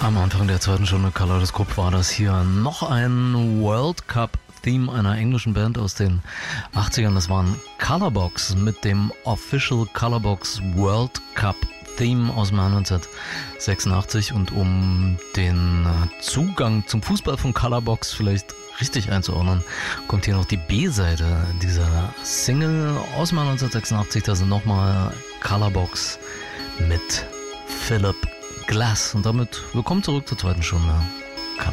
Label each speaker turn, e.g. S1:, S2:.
S1: Am Anfang der zweiten Stunde Kaleidoskop war das hier noch ein World Cup Theme einer englischen Band aus den 80ern. Das waren Colorbox mit dem Official Colorbox World Cup Theme aus dem Jahr 1986. Und um den Zugang zum Fußball von Colorbox vielleicht richtig einzuordnen, kommt hier noch die B-Seite dieser Single aus dem Jahr 1986. Da sind nochmal Colorbox mit Philip Glass. Und damit willkommen zurück zur zweiten Stunde.